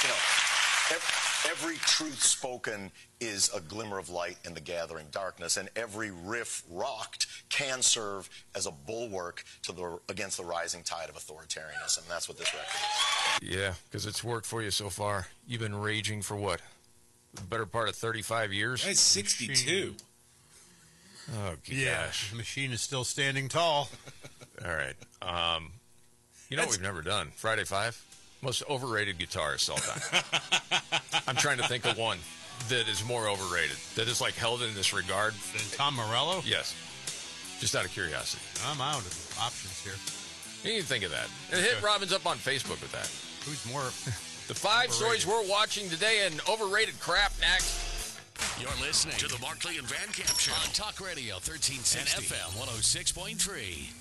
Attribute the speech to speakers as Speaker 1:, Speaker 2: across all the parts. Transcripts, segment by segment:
Speaker 1: You know, every truth spoken is a glimmer of light in the gathering darkness, and every riff rocked can serve as a bulwark against the rising tide of authoritarianism. And that's what this record is.
Speaker 2: Yeah, because it's worked for you so far. You've been raging for what? The better part of 35 years?
Speaker 3: That's 62.
Speaker 2: Oh, gosh.
Speaker 4: Yeah, the machine is still standing tall.
Speaker 2: All right. You know what we've never done? Friday 5? Most overrated guitarist all time. I'm trying to think of one that is more overrated, that is like held in this regard.
Speaker 4: Than Tom Morello?
Speaker 2: Yes. Just out of curiosity.
Speaker 4: I'm out of options here.
Speaker 2: You can think of that. And hit Robbins up on Facebook with that.
Speaker 4: Who's more
Speaker 2: The 5 stories we're watching today and overrated crap next.
Speaker 5: You're listening to the Markley and Van Camp Show on Talk Radio 1360 and FM 106.3.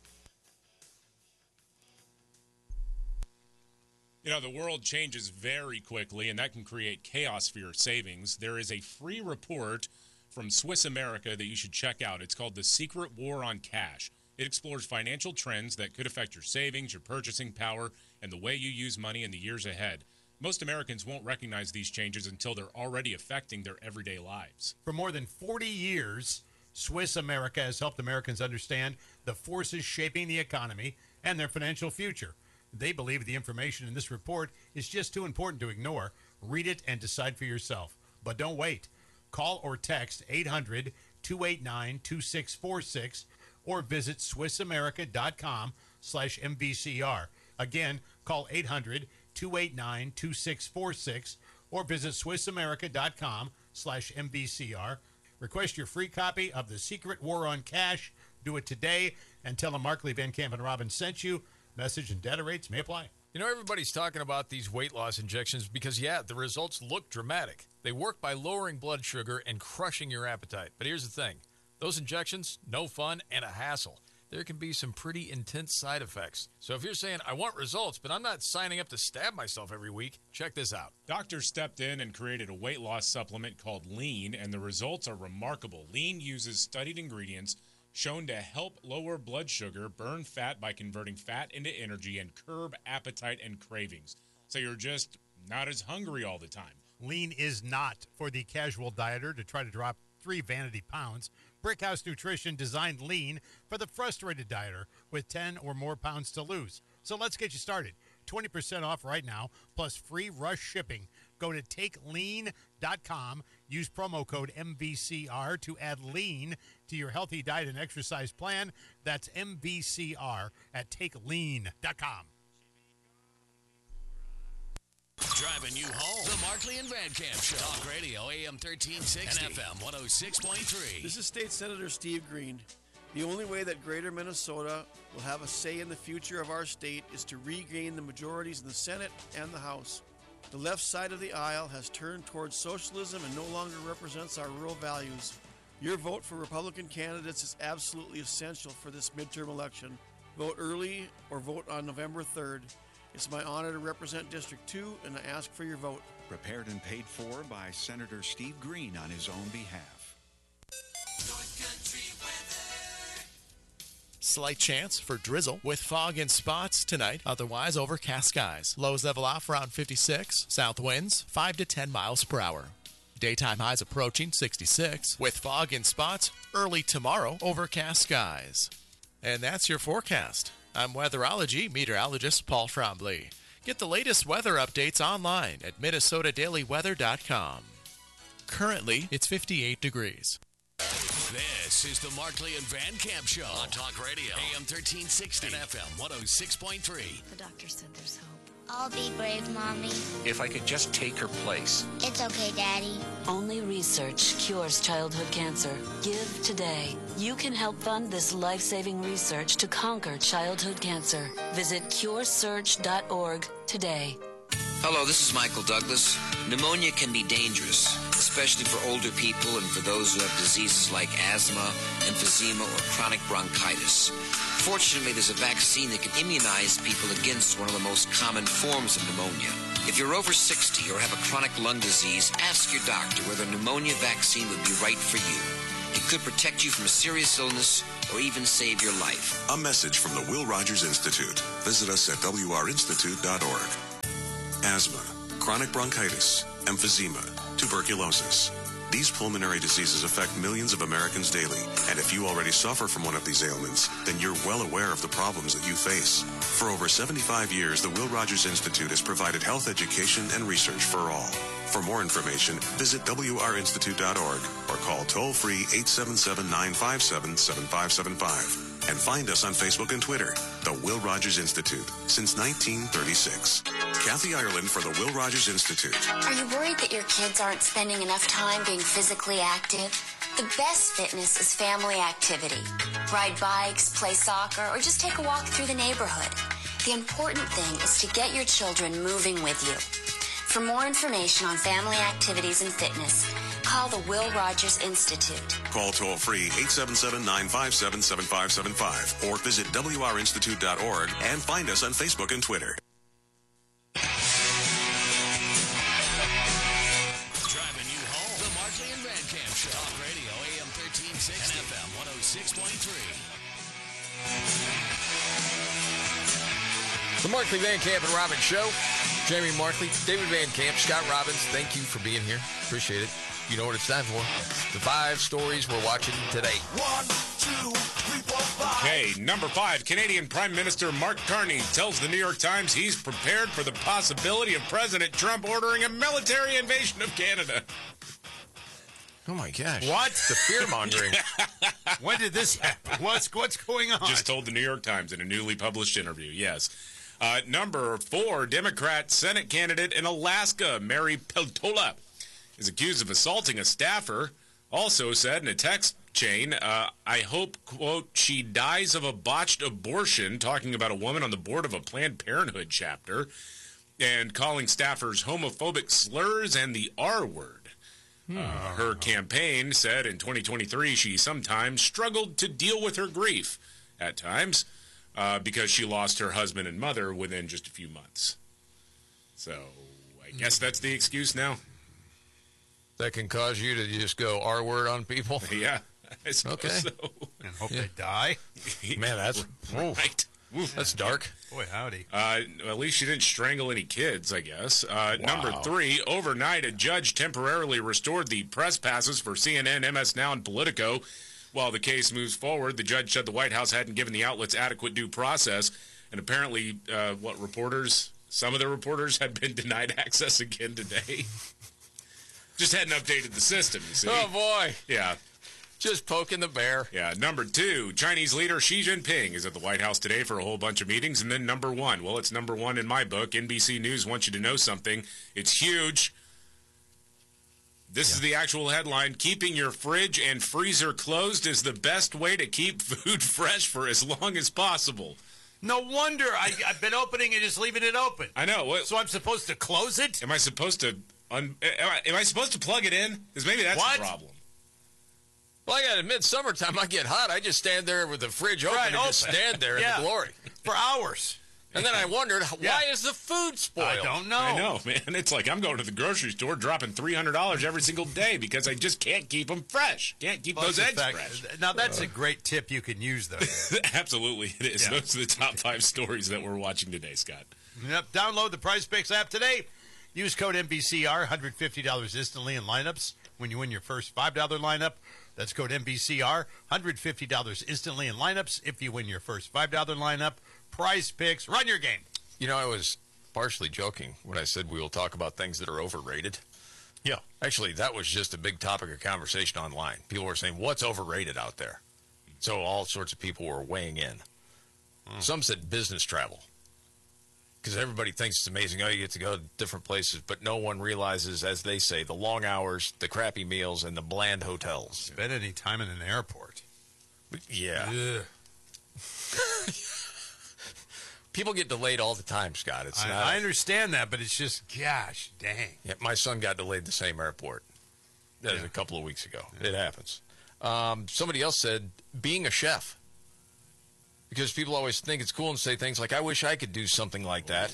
Speaker 3: You know, the world changes very quickly, and that can create chaos for your savings. There is a free report from Swiss America that you should check out. It's called The Secret War on Cash. It explores financial trends that could affect your savings, your purchasing power, and the way you use money in the years ahead. Most Americans won't recognize these changes until they're already affecting their everyday lives.
Speaker 4: For more than 40 years, Swiss America has helped Americans understand the forces shaping the economy and their financial future. They believe the information in this report is just too important to ignore. Read it and decide for yourself. But don't wait. Call or text 800-289-2646 or visit SwissAmerica.com/MVCR. Again, call 800-289-2646 or visit SwissAmerica.com/MVCR. Request your free copy of The Secret War on Cash. Do it today and tell them Markley, Van Camp, and Robbins sent you. Message and data rates may apply.
Speaker 2: You know, everybody's talking about these weight loss injections because, yeah, the results look dramatic. They work by lowering blood sugar and crushing your appetite. But here's the thing. Those injections, no fun and a hassle. There can be some pretty intense side effects. So if you're saying, I want results, but I'm not signing up to stab myself every week, check this out.
Speaker 3: Doctors stepped in and created a weight loss supplement called Lean, and the results are remarkable. Lean uses studied ingredients shown to help lower blood sugar, burn fat by converting fat into energy, and curb appetite and cravings. So you're just not as hungry all the time.
Speaker 4: Lean is not for the casual dieter to try to drop 3 vanity pounds. Brickhouse Nutrition designed Lean for the frustrated dieter with 10 or more pounds to lose. So let's get you started. 20% off right now, plus free rush shipping. Go to TakeLean.com. Use promo code MVCR to add Lean to your healthy diet and exercise plan. That's MVCR at TakeLean.com.
Speaker 5: Driving you home. The Markley and Van Camp Show. Talk Radio AM 1360 and FM 106.3.
Speaker 6: This is State Senator Steve Green. The only way that Greater Minnesota will have a say in the future of our state is to regain the majorities in the Senate and the House. The left side of the aisle has turned towards socialism and no longer represents our rural values. Your vote for Republican candidates is absolutely essential for this midterm election. Vote early or vote on November 3rd. It's my honor to represent District 2, and I ask for your vote.
Speaker 7: Prepared and paid for by Senator Steve Green on his own behalf.
Speaker 8: Slight chance for drizzle with fog and spots tonight. Otherwise, overcast skies. Lows level off around 56. South winds 5 to 10 miles per hour. Daytime highs approaching 66. With fog and spots early tomorrow. Overcast skies. And that's your forecast. I'm weatherology meteorologist Paul Trombley. Get the latest weather updates online at MinnesotaDailyWeather.com. Currently, it's 58 degrees.
Speaker 5: This is the Markley and Van Camp Show on Talk Radio AM 1360 and FM 106.3.
Speaker 9: The doctor said there's hope. I'll be brave, Mommy.
Speaker 10: If I could just take her place.
Speaker 9: It's okay, Daddy.
Speaker 11: Only research cures childhood cancer. Give today. You can help fund this life-saving research to conquer childhood cancer. Visit curesearch.org today.
Speaker 12: Hello, this is Michael Douglas. Pneumonia can be dangerous, especially for older people and for those who have diseases like asthma, emphysema, or chronic bronchitis. Fortunately, there's a vaccine that can immunize people against one of the most common forms of pneumonia. If you're over 60 or have a chronic lung disease, ask your doctor whether a pneumonia vaccine would be right for you. It could protect you from a serious illness or even save your life.
Speaker 13: A message from the Will Rogers Institute. Visit us at wrinstitute.org. Asthma, chronic bronchitis, emphysema, tuberculosis. These pulmonary diseases affect millions of Americans daily, and if you already suffer from one of these ailments, then you're well aware of the problems that you face. For over 75 years, the Will Rogers Institute has provided health education and research for all. For more information, visit wrinstitute.org or call toll-free 877-957-7575. And find us on Facebook and Twitter, the Will Rogers Institute, since 1936. Kathy Ireland for the Will Rogers Institute.
Speaker 14: Are you worried that your kids aren't spending enough time being physically active? The best fitness is family activity. Ride bikes, play soccer, or just take a walk through the neighborhood. The important thing is to get your children moving with you. For more information on family activities and fitness, call the Will Rogers Institute.
Speaker 13: Call toll-free 877-957-7575 or visit wrinstitute.org and find us on Facebook and Twitter.
Speaker 5: Driving you home. The Markley and Van Camp Show. Talk Radio AM 1360 and FM 106.3.
Speaker 2: The Markley, Van Camp, and Robbins Show. Jamie Markley, David Van Camp, Scott Robbins, thank you for being here. Appreciate it. You know what it's time for. The 5 stories we're watching today.
Speaker 15: 1, 2, 3, 4, 5.
Speaker 3: Okay, number 5, Canadian Prime Minister Mark Carney tells the New York Times he's prepared for the possibility of President Trump ordering a military invasion of Canada.
Speaker 2: Oh, my gosh.
Speaker 4: What?
Speaker 2: The fear-mongering.
Speaker 4: When did this happen? What's going on?
Speaker 3: Just told the New York Times in a newly published interview, yes. Number 4, Democrat Senate candidate in Alaska, Mary Peltola, is accused of assaulting a staffer. Also said in a text chain, I hope, quote, she dies of a botched abortion, talking about a woman on the board of a Planned Parenthood chapter, and calling staffers homophobic slurs and the R word. Her campaign said in 2023 she sometimes struggled to deal with her grief at times because she lost her husband and mother within just a few months. So I guess that's the excuse now.
Speaker 2: That can cause you to just go R word on people?
Speaker 3: Yeah, I suppose so.
Speaker 4: And hope they die.
Speaker 2: Man, that's
Speaker 3: right.
Speaker 2: That's dark.
Speaker 4: Boy, howdy.
Speaker 3: At least she didn't strangle any kids, I guess. Number 3, overnight, a judge temporarily restored the press passes for CNN, MS Now, and Politico. While the case moves forward, the judge said the White House hadn't given the outlets adequate due process. And apparently, some of the reporters had been denied access again today. Just hadn't updated the system, you see.
Speaker 2: Oh, boy.
Speaker 3: Yeah.
Speaker 2: Just poking the bear.
Speaker 3: Yeah. Number 2, Chinese leader Xi Jinping is at the White House today for a whole bunch of meetings. And then number 1, well, it's number 1 in my book. NBC News wants you to know something. It's huge. This is the actual headline. Keeping your fridge and freezer closed is the best way to keep food fresh for as long as possible.
Speaker 4: No wonder I've been opening and just leaving it open.
Speaker 3: I know.
Speaker 4: So I'm supposed to close it?
Speaker 3: Am I supposed to am I supposed to plug it in? Because maybe that's the problem.
Speaker 2: Well, I got to admit, summertime I get hot. I just stand there with the fridge open and just stand there in the glory.
Speaker 4: For hours.
Speaker 2: And then I wondered, why is the food spoiled?
Speaker 4: I don't know.
Speaker 3: I know, man. It's like I'm going to the grocery store dropping $300 every single day because I just can't keep them fresh. Can't keep those eggs fresh.
Speaker 4: Now, that's a great tip you can use, though.
Speaker 3: Absolutely, it is. Yeah. Those are the top 5 stories that we're watching today, Scott.
Speaker 4: Yep. Download the Prize Picks app today. Use code NBCR, $150 instantly in lineups when you win your first $5 lineup. That's code NBCR, $150 instantly in lineups if you win your first $5 lineup. Prize Picks, run your game.
Speaker 2: You know, I was partially joking when I said we will talk about things that are overrated. Yeah. Actually, that was just a big topic of conversation online. People were saying, what's overrated out there? So all sorts of people were weighing in. Some said business travel. Because everybody thinks it's amazing. Oh, you get to go to different places. But no one realizes, as they say, the long hours, the crappy meals, and the bland hotels.
Speaker 4: Spend any time in an airport.
Speaker 2: Yeah. People get delayed all the time, Scott. It's
Speaker 4: I understand that, but it's just, gosh, dang.
Speaker 2: Yeah, my son got delayed the same airport. That was a couple of weeks ago. Yeah. It happens. Somebody else said being a chef. Because people always think it's cool and say things like, I wish I could do something like that.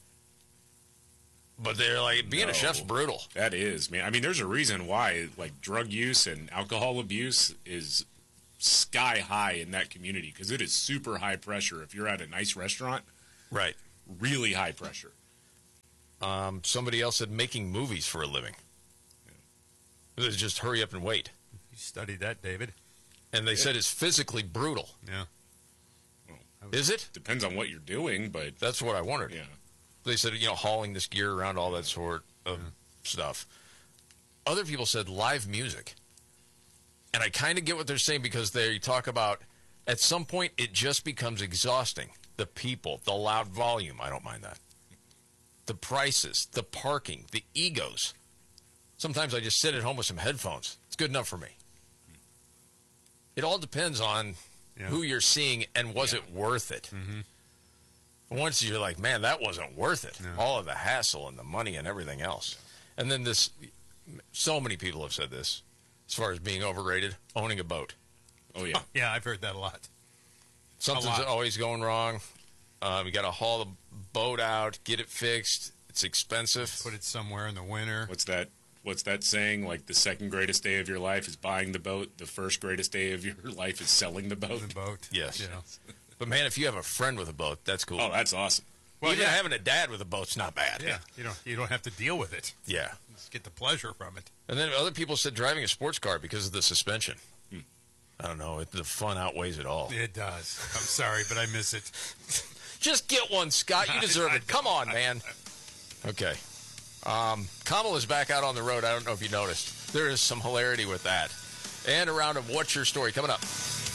Speaker 2: But they're like, being a chef's brutal.
Speaker 3: That is, man. I mean, there's a reason why, like, drug use and alcohol abuse is sky high in that community because it is super high pressure. If you're at a nice restaurant,
Speaker 2: right,
Speaker 3: really high pressure.
Speaker 2: Somebody else said making movies for a living. It was just hurry up and wait.
Speaker 4: You studied that, David.
Speaker 2: And they said it's physically brutal.
Speaker 4: Yeah.
Speaker 2: Is it?
Speaker 3: Depends on what you're doing, but...
Speaker 2: That's what I wondered.
Speaker 3: Yeah.
Speaker 2: They said, hauling this gear around, all that sort of stuff. Other people said live music. And I kind of get what they're saying because they talk about, at some point, it just becomes exhausting. The people, the loud volume, I don't mind that. The prices, the parking, the egos. Sometimes I just sit at home with some headphones. It's good enough for me. It all depends on who you're seeing and was it worth it. Mm-hmm. Once you're like, man, that wasn't worth it. No. All of the hassle and the money and everything else. And then so many people have said this, as far as being overrated, owning a boat.
Speaker 3: Oh, yeah.
Speaker 4: Yeah, I've heard that a lot.
Speaker 2: Something's always going wrong. You got to haul the boat out, get it fixed. It's expensive.
Speaker 4: Put it somewhere in the winter.
Speaker 3: What's that saying? Like the second greatest day of your life is buying the boat. The first greatest day of your life is selling the boat.
Speaker 2: Yes. But man, if you have a friend with a boat, that's cool.
Speaker 3: Oh, that's awesome.
Speaker 2: Well, even having a dad with a boat's not bad.
Speaker 4: Yeah. You don't have to deal with it.
Speaker 2: Yeah.
Speaker 4: Just get the pleasure from it.
Speaker 2: And then other people said driving a sports car because of the suspension. I don't know. The fun outweighs it all.
Speaker 4: It does. I'm sorry, but I miss it.
Speaker 2: Just get one, Scott. You deserve it. Come on, man. Okay. Kamala's back out on the road. I don't know if you noticed. There is some hilarity with that. And a round of What's Your Story coming up.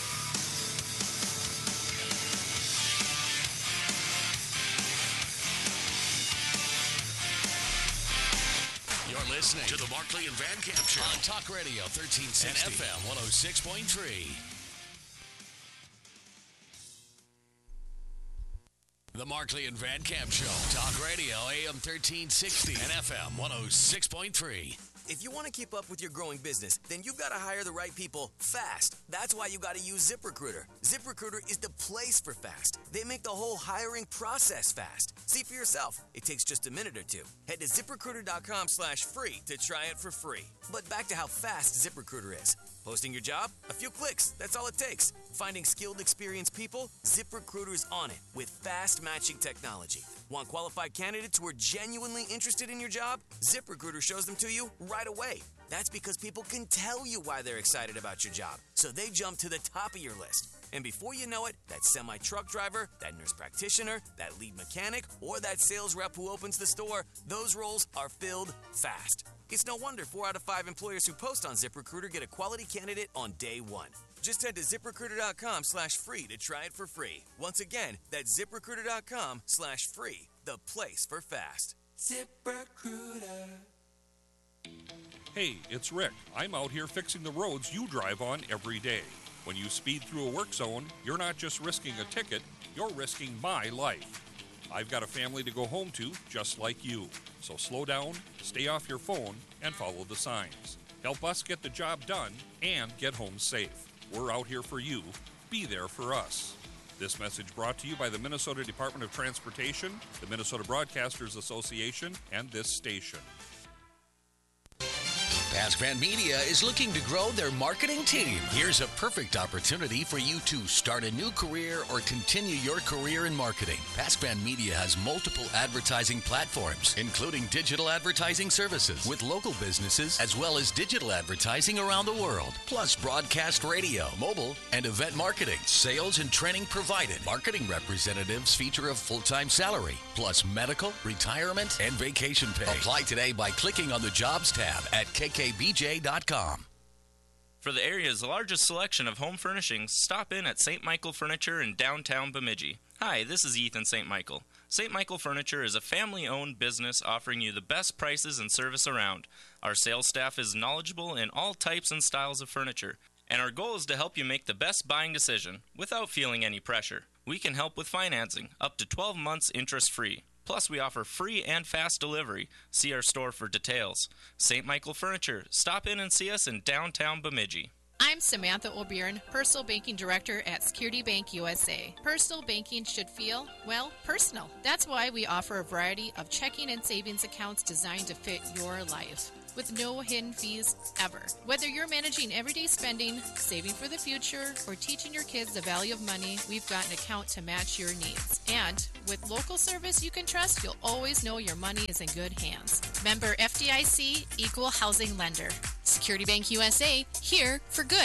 Speaker 5: You're listening to the Markley and Van Camp Show on Talk Radio 1360 and FM 106.3. The Markley and Van Camp Show. Talk Radio, AM 1360 and FM 106.3.
Speaker 16: If you want to keep up with your growing business, then you've got to hire the right people fast. That's why you got to use ZipRecruiter. ZipRecruiter is the place for fast. They make the whole hiring process fast. See for yourself. It takes just a minute or two. Head to ZipRecruiter.com/free to try it for free. But back to how fast ZipRecruiter is. Posting your job? A few clicks. That's all it takes. Finding skilled, experienced people? ZipRecruiter's on it with fast matching technology. Want qualified candidates who are genuinely interested in your job? ZipRecruiter shows them to you right away. That's because people can tell you why they're excited about your job, so they jump to the top of your list. And before you know it, that semi-truck driver, that nurse practitioner, that lead mechanic, or that sales rep who opens the store, those roles are filled fast. It's no wonder 4 out of 5 employers who post on ZipRecruiter get a quality candidate on day one. Just head to ZipRecruiter.com/free to try it for free. Once again, that's ZipRecruiter.com/free, the place for fast. ZipRecruiter.
Speaker 17: Hey, it's Rick. I'm out here fixing the roads you drive on every day. When you speed through a work zone, you're not just risking a ticket, you're risking my life. I've got a family to go home to, just like you. So slow down, stay off your phone, and follow the signs. Help us get the job done and get home safe. We're out here for you. Be there for us. This message brought to you by the Minnesota Department of Transportation, the Minnesota Broadcasters Association, and this station.
Speaker 5: PaskVan Media is looking to grow their marketing team. Here's a perfect opportunity for you to start a new career or continue your career in marketing. PaskVan Media has multiple advertising platforms, including digital advertising services with local businesses, as well as digital advertising around the world, plus broadcast radio, mobile, and event marketing. Sales and training provided. Marketing representatives feature a full-time salary, plus medical, retirement, and vacation pay. Apply today by clicking on the Jobs tab at KKBJ.com.
Speaker 18: For the area's largest selection of home furnishings, stop in at St. Michael Furniture in downtown Bemidji. Hi, this is Ethan St. Michael. St. Michael Furniture is a family-owned business offering you the best prices and service around. Our sales staff is knowledgeable in all types and styles of furniture, and our goal is to help you make the best buying decision without feeling any pressure. We can help with financing, up to 12 months interest-free. Plus, we offer free and fast delivery. See our store for details. St. Michael Furniture. Stop in and see us in downtown Bemidji.
Speaker 19: I'm Samantha O'Byrne, Personal Banking Director at Security Bank USA. Personal banking should feel, well, personal. That's why we offer a variety of checking and savings accounts designed to fit your life. with no hidden fees ever. Whether you're managing everyday spending, saving for the future, or teaching your kids the value of money, we've got an account to match your needs. And with local service you can trust, you'll always know your money is in good hands. Member FDIC, Equal Housing Lender. Security Bank USA, here for good.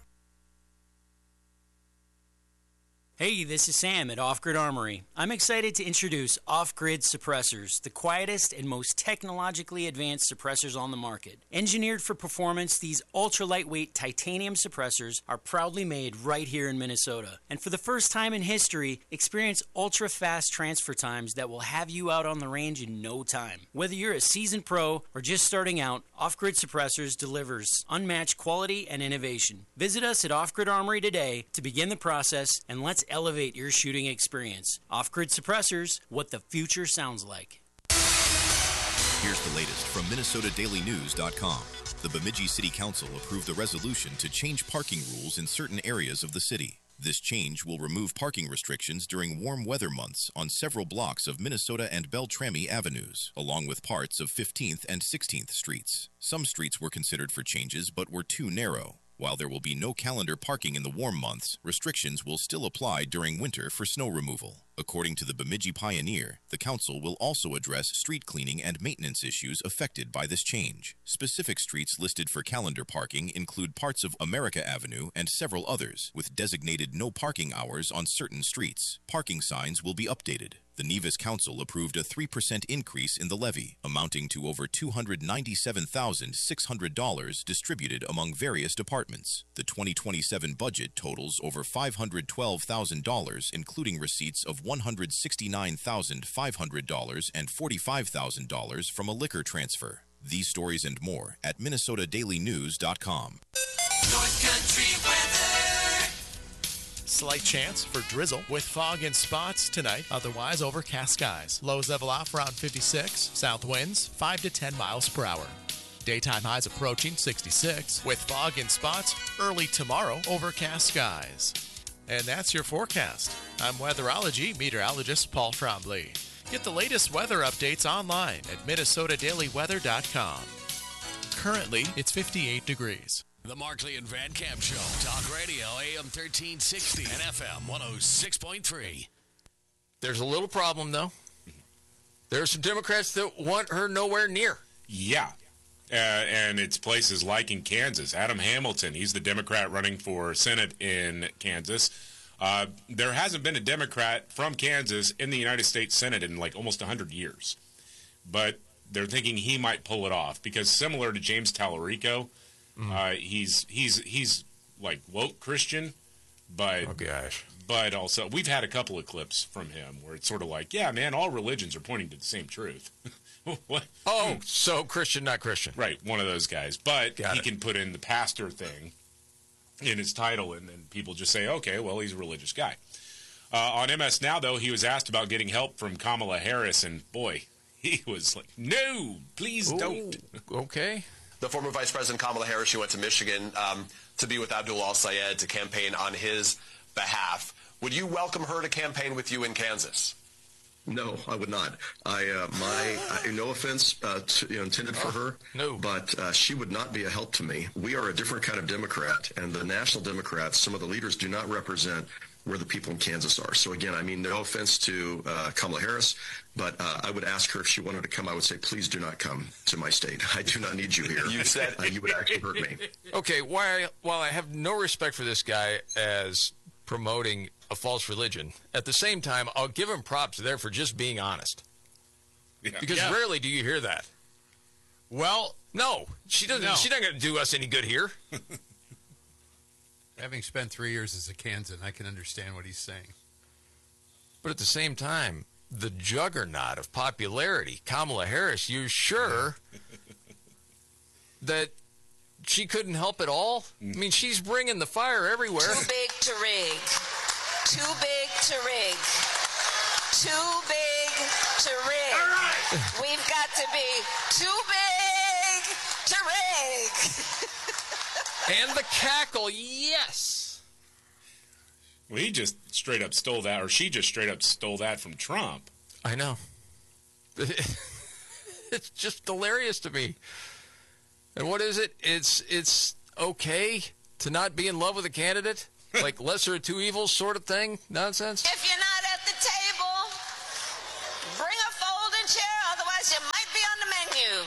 Speaker 20: Hey, this is Sam at Off Grid Armory. I'm excited to introduce Off Grid Suppressors, the quietest and most technologically advanced suppressors on the market. Engineered for performance, these ultra-lightweight titanium suppressors are proudly made right here in Minnesota. And for the first time in history, experience ultra-fast transfer times that will have you out on the range in no time. Whether you're a seasoned pro or just starting out, Off Grid Suppressors delivers unmatched quality and innovation. Visit us at Off Grid Armory today to begin the process, and let's elevate your shooting experience. Off-Grid Suppressors, what the future sounds like.
Speaker 21: Here's the latest from MinnesotaDailyNews.com. The Bemidji City Council approved a resolution to change parking rules in certain areas of the city. This change will remove parking restrictions during warm weather months on several blocks of Minnesota and Beltrami Avenues, along with parts of 15th and 16th Streets. Some streets were considered for changes but were too narrow. While there will be no calendar parking in the warm months, restrictions will still apply during winter for snow removal. According to the Bemidji Pioneer, the council will also address street cleaning and maintenance issues affected by this change. Specific streets listed for calendar parking include parts of America Avenue and several others, with designated no parking hours on certain streets. Parking signs will be updated. The Nevis Council approved a 3% increase in the levy, amounting to over $297,600 distributed among various departments. The 2027 budget totals over $512,000, including receipts of $169,500 and $45,000 from a liquor transfer. These stories and more at MinnesotaDailyNews.com.
Speaker 15: North Country weather.
Speaker 8: Slight chance for drizzle with fog and spots tonight. Otherwise, overcast skies. Lows level off around 56. South winds 5 to 10 miles per hour. Daytime highs approaching 66. With fog and spots early tomorrow. Overcast skies. And that's your forecast. I'm weatherology meteorologist Paul Trombley. Get the latest weather updates online at MinnesotaDailyWeather.com. Currently, it's 58 degrees.
Speaker 5: The Markley and Van Camp Show. Talk Radio, AM 1360 and FM 106.3.
Speaker 2: There's a little problem, though. There are some Democrats that want her nowhere near.
Speaker 3: Yeah. And it's places like in Kansas. Adam Hamilton, he's the Democrat running for Senate in Kansas. There hasn't been a Democrat from Kansas in the United States Senate in like almost 100 years. But they're thinking he might pull it off because similar to James Tallarico, he's like woke Christian, but but also we've had a couple of clips from him where it's sort of like, yeah, man, all religions are pointing to the same truth. What?
Speaker 2: Oh, so Christian, not Christian.
Speaker 3: Right, one of those guys. But he can put in the pastor thing in his title, and then people just say, okay, well, he's a religious guy. On MS Now, though, he was asked about getting help from Kamala Harris, and boy, he was like, no, please don't.
Speaker 2: Okay.
Speaker 22: The former Vice President Kamala Harris, she went to Michigan to be with Abdul Al-Sayed to campaign on his behalf. Would you welcome her to campaign with you in Kansas?
Speaker 23: No, I would not. No offense intended for her, but she would not be a help to me. We are a different kind of Democrat, and the national Democrats, some of the leaders do not represent where the people in Kansas are. So again, I mean no offense to Kamala Harris, but I would ask her if she wanted to come. I would say, please do not come to my state. I do not need you here.
Speaker 22: You said
Speaker 23: you would actually hurt me.
Speaker 2: Okay, while I have no respect for this guy as promoting a false religion, at the same time, I'll give him props there for just being honest. Yeah. Because rarely do you hear that.
Speaker 4: Well,
Speaker 2: no, she doesn't. No. She's not going to do us any good here.
Speaker 4: Having spent 3 years as a Kansan, I can understand what he's saying.
Speaker 2: But at the same time, the juggernaut of popularity, Kamala Harris, you sure that she couldn't help at all? I mean, she's bringing the fire everywhere.
Speaker 24: Too big to rig. Too big to rig. Too big to rig. All right. We've got to be too big to rig.
Speaker 2: And the cackle, yes.
Speaker 3: Well, he just straight up stole that, or she just straight up stole that from Trump.
Speaker 2: I know. It's just hilarious to me. And what is it? It's okay to not be in love with a candidate? Like lesser of two evils sort of thing? Nonsense?
Speaker 24: If you're not at the table, bring a folding chair, otherwise you might be on the menu.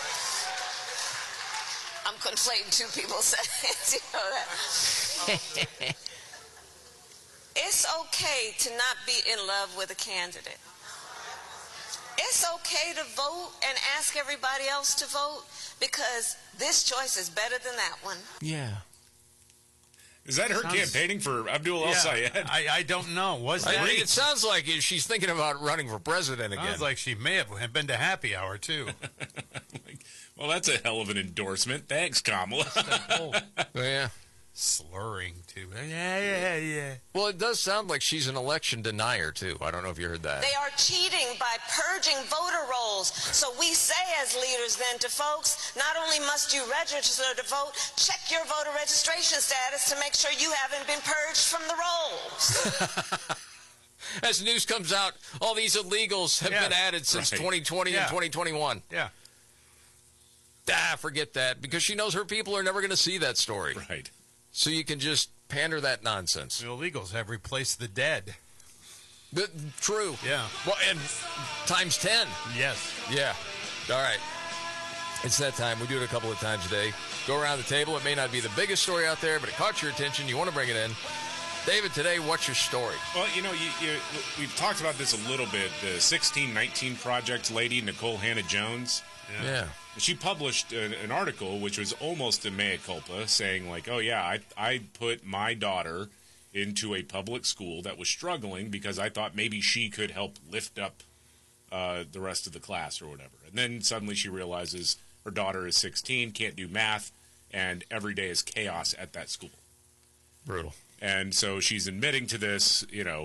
Speaker 24: I'm conflating two people saying, you know that. It's okay to not be in love with a candidate. It's okay to vote and ask everybody else to vote because this choice is better than that one.
Speaker 2: Yeah.
Speaker 3: Is that her campaigning for Abdul El-Sayed?
Speaker 4: I don't know. Was that?
Speaker 2: It sounds like she's thinking about running for president again.
Speaker 4: Sounds like she may have been to happy hour, too.
Speaker 3: Well, that's a hell of an endorsement. Thanks, Kamala.
Speaker 2: Yeah.
Speaker 4: Slurring, too. Yeah.
Speaker 2: Well, it does sound like she's an election denier, too. I don't know if you heard that.
Speaker 24: They are cheating by purging voter rolls. So we say as leaders then to folks, not only must you register to vote, check your voter registration status to make sure you haven't been purged from the rolls.
Speaker 2: As news comes out, all these illegals have been added since 2020 and 2021.
Speaker 4: Yeah.
Speaker 2: Forget that, because she knows her people are never going to see that story.
Speaker 3: Right.
Speaker 2: So you can just pander that nonsense.
Speaker 4: The illegals have replaced the dead.
Speaker 2: True.
Speaker 4: Yeah.
Speaker 2: Well, and times 10.
Speaker 4: Yes.
Speaker 2: Yeah. All right. It's that time. We do it a couple of times a day. Go around the table. It may not be the biggest story out there, but it caught your attention. You want to bring it in. David, today, what's your story?
Speaker 3: Well, we've talked about this a little bit. The 1619 Project lady, Nicole Hannah-Jones.
Speaker 2: Yeah.
Speaker 3: She published an article which was almost a mea culpa, saying like, oh, yeah, I put my daughter into a public school that was struggling because I thought maybe she could help lift up the rest of the class or whatever. And then suddenly she realizes her daughter is 16, can't do math, and every day is chaos at that school.
Speaker 2: Brutal.
Speaker 3: And so she's admitting to this,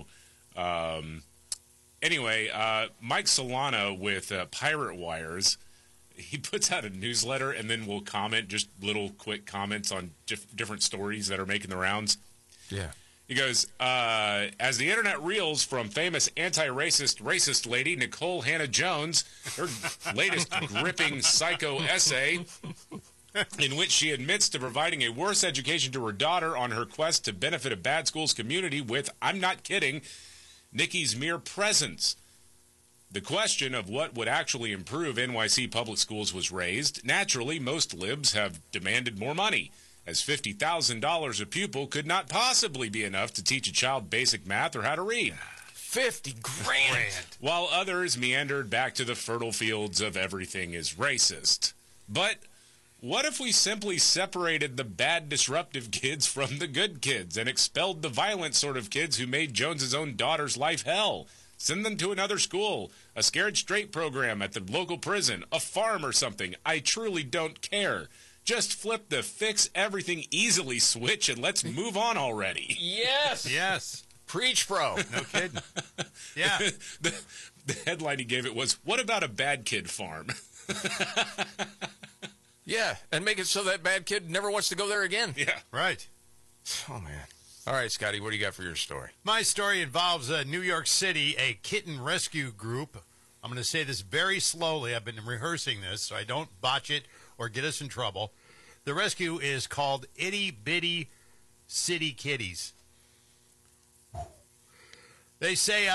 Speaker 3: Anyway, Mike Solana with Pirate Wires, he puts out a newsletter and then will comment, just little quick comments on different stories that are making the rounds.
Speaker 2: Yeah.
Speaker 3: He goes, as the internet reels from famous racist lady Nicole Hannah-Jones, her latest gripping psycho essay, in which she admits to providing a worse education to her daughter on her quest to benefit a bad school's community with, I'm not kidding, Nikki's mere presence. The question of what would actually improve NYC public schools was raised. Naturally, most libs have demanded more money, as $50,000 a pupil could not possibly be enough to teach a child basic math or how to read.
Speaker 2: 50 grand.
Speaker 3: While others meandered back to the fertile fields of everything is racist. But what if we simply separated the bad, disruptive kids from the good kids and expelled the violent sort of kids who made Jones's own daughter's life hell? Send them to another school, a scared straight program at the local prison, a farm or something. I truly don't care. Just flip the fix everything easily switch and let's move on already.
Speaker 2: Yes.
Speaker 4: Yes.
Speaker 2: Preach, bro.
Speaker 4: No kidding. Yeah.
Speaker 3: The headline he gave it was, what about a bad kid farm?
Speaker 2: Yeah, and make it so that bad kid never wants to go there again.
Speaker 3: Yeah.
Speaker 4: Right.
Speaker 2: Oh, man. All right, Scotty, what do you got for your story?
Speaker 4: My story involves New York City, a kitten rescue group. I'm going to say this very slowly. I've been rehearsing this so I don't botch it or get us in trouble. The rescue is called Itty Bitty City Kitties. They say,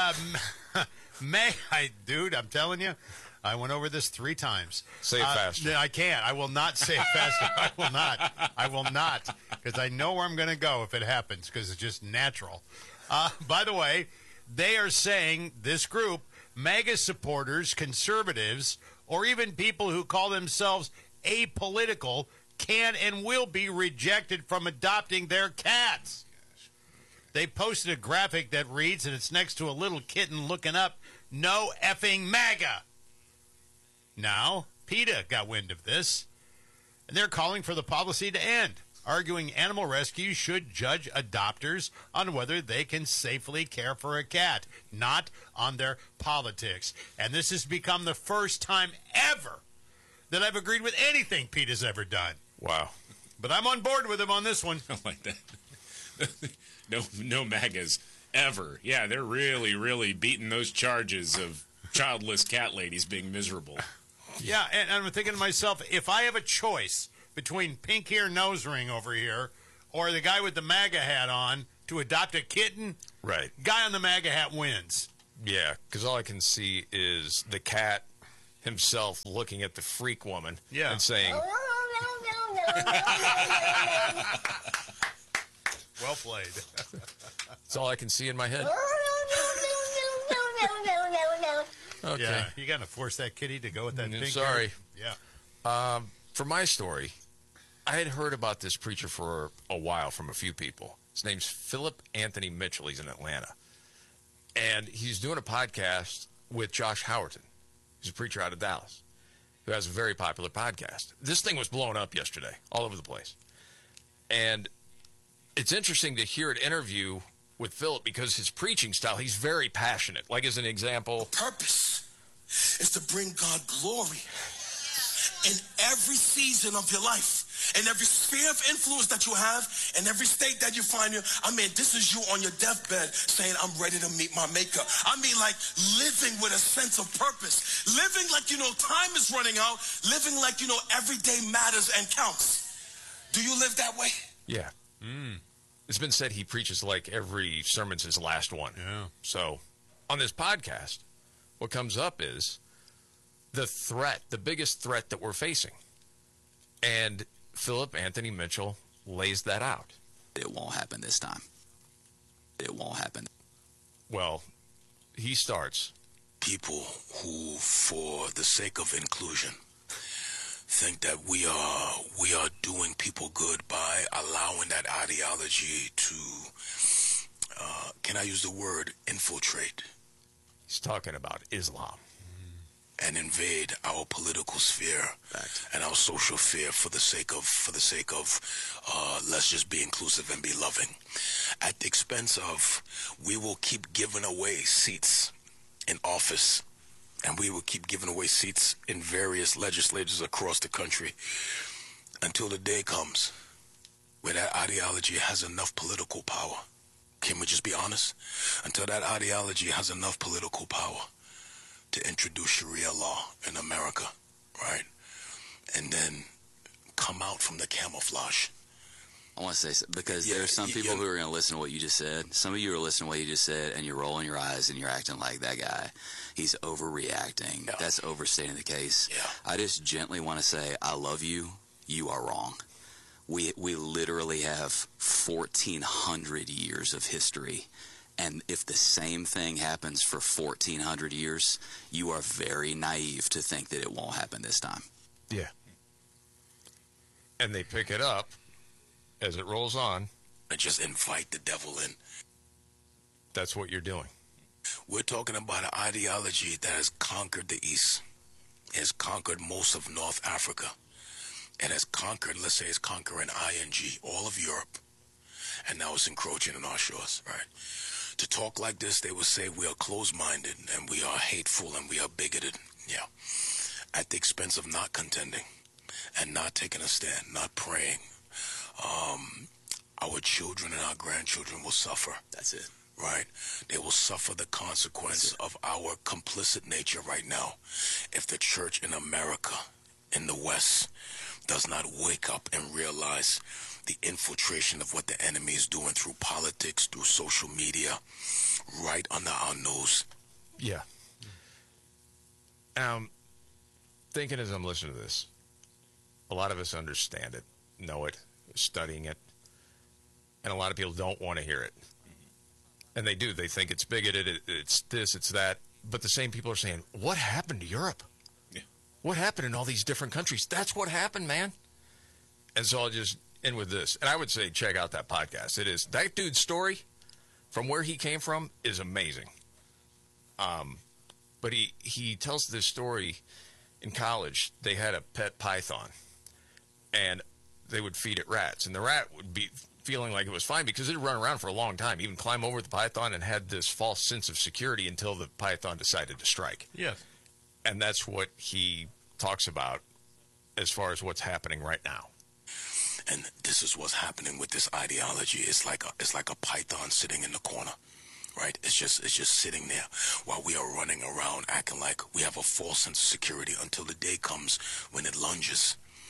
Speaker 4: dude, I'm telling you, I went over this 3 times.
Speaker 2: Say it faster.
Speaker 4: I can't. I will not say it faster. I will not, because I know where I'm going to go if it happens, because it's just natural. By the way, they are saying, this group, MAGA supporters, conservatives, or even people who call themselves apolitical can and will be rejected from adopting their cats. They posted a graphic that reads, and it's next to a little kitten looking up, "No effing MAGA." Now, PETA got wind of this, and they're calling for the policy to end, arguing animal rescue should judge adopters on whether they can safely care for a cat, not on their politics. And this has become the first time ever that I've agreed with anything PETA's ever done.
Speaker 2: Wow.
Speaker 4: But I'm on board with him on this one.
Speaker 3: I like that. No MAGAs ever. Yeah, they're really, really beating those charges of childless cat ladies being miserable.
Speaker 4: Yeah, and I'm thinking to myself, if I have a choice between pink ear nose ring over here or the guy with the MAGA hat on to adopt a kitten.
Speaker 2: Right.
Speaker 4: Guy on the MAGA hat wins.
Speaker 2: Yeah, because all I can see is the cat himself looking at the freak woman and saying,
Speaker 4: well played.
Speaker 2: That's all I can see in my head. Okay.
Speaker 4: Yeah, you got to force that kitty to go with that pink
Speaker 2: Sorry.
Speaker 4: hair.
Speaker 2: Yeah. For my story, I had heard about this preacher for a while from a few people. His name's Philip Anthony Mitchell. He's in Atlanta. And he's doing a podcast with Josh Howerton. He's a preacher out of Dallas who has a very popular podcast. This thing was blowing up yesterday all over the place. And it's interesting to hear an interview with Philip because his preaching style, he's very passionate. Like, as an example,
Speaker 1: purpose is to bring God glory in every season of your life, in every sphere of influence that you have, in every state that you find you. I mean, this is you on your deathbed saying, I'm ready to meet my maker. I mean, like living with a sense of purpose, living like, you know, time is running out, living like, you know, every day matters and counts. Do you live that way?
Speaker 2: Yeah. It's been said he preaches like every sermon's his last one.
Speaker 4: Yeah.
Speaker 2: So on this podcast, what comes up is the threat, the biggest threat that we're facing. And Philip Anthony Mitchell lays that out.
Speaker 6: It won't happen this time. It won't happen.
Speaker 2: Well, he starts.
Speaker 1: People who, for the sake of inclusion, think that we are doing people good by allowing that ideology to, can I use the word, infiltrate?
Speaker 2: He's talking about Islam.
Speaker 1: And invade our political sphere and our social sphere for the sake of let's just be inclusive and be loving, at the expense of we will keep giving away seats in office, and we will keep giving away seats in various legislatures across the country until the day comes where that ideology has enough political power. Can we just be honest? Until that ideology has enough political power to introduce Sharia law in America, right? And then come out from the camouflage.
Speaker 6: I want to say, because there are some people who are going to listen to what you just said. Some of you are listening to what you just said, and you're rolling your eyes, and you're acting like that guy. He's overreacting. Yeah. That's overstating the case.
Speaker 1: Yeah.
Speaker 6: I just gently want to say, I love you. You are wrong. We literally have 1,400 years of history. And if the same thing happens for 1,400 years, you are very naive to think that it won't happen this time.
Speaker 2: Yeah. And they pick it up as it rolls on.
Speaker 1: And just invite the devil in.
Speaker 2: That's what you're doing.
Speaker 1: We're talking about an ideology that has conquered the East, has conquered most of North Africa, and has conquered, let's say it's conquering ING, all of Europe, and now it's encroaching on our shores, right? To talk like this, they would say we are closed-minded and we are hateful and we are bigoted, yeah, at the expense of not contending and not taking a stand, not praying. Our children and our grandchildren will suffer.
Speaker 6: That's it.
Speaker 1: Right? They will suffer the consequence of our complicit nature right now. If the church in America, in the West, does not wake up and realize the infiltration of what the enemy is doing through politics, through social media, right under our nose.
Speaker 2: Yeah. Thinking as I'm listening to this, a lot of us understand it, know it, studying it, and a lot of people don't want to hear it. And they do. They think it's bigoted, it's this, it's that. But the same people are saying, what happened to Europe? Yeah. What happened in all these different countries? That's what happened, man. And so I'll just end with this. And I would say check out that podcast. It is, that dude's story from where he came from is amazing. But he tells this story in college. They had a pet python, and they would feed it rats. And the rat would be feeling like it was fine because it would run around for a long time, even climb over the python and had this false sense of security until the python decided to strike.
Speaker 4: Yes.
Speaker 2: And that's what he talks about as far as what's happening right now.
Speaker 1: And this is what's happening with this ideology. It's like a python sitting in the corner, right? It's just sitting there while we are running around acting like we have a false sense of security until the day comes when it lunges